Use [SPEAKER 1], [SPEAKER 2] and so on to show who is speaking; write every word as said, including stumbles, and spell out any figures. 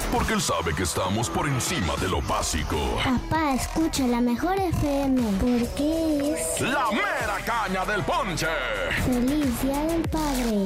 [SPEAKER 1] porque él sabe que estamos por encima de lo básico.
[SPEAKER 2] Papá, escucha la mejor F M, porque es...
[SPEAKER 1] ¡La mera caña del ponche!
[SPEAKER 2] ¡Feliz Día del Padre!